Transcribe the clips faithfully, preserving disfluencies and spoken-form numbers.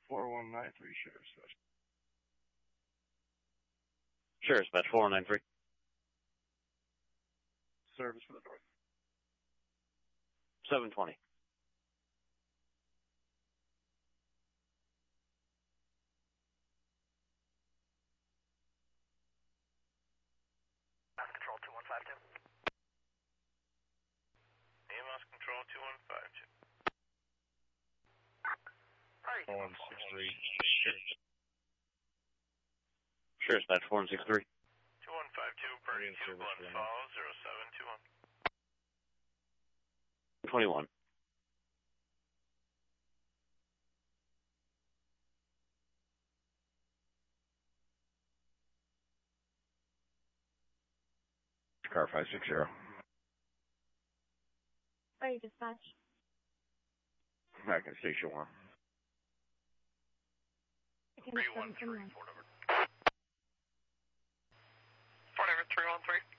four one nine three, Sheriff Dispatch. Sheriff Dispatch, four one nine three. Service for the north. seven twenty. Control two one five two. A M S Control two one five two. four one six three. Sheriff Dispatch, four one six three. two one five two, Purdy two, Glen Falls, zero seven two one. twenty-one. Car five six zero. Fire Dispatch. Back in station one. three one three, Fort Everett. Fort Everett, three one three.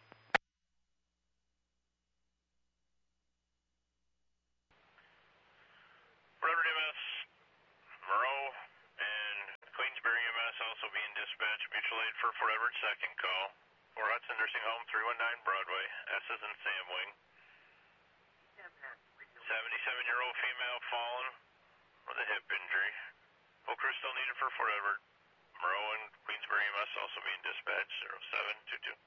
Fort Everett M S, Moreau, and Queensbury M S also being dispatched. Mutual aid for Fort Everett, second call. For Hudson Nursing Home, three one nine Broadway. S is in Sam Wing.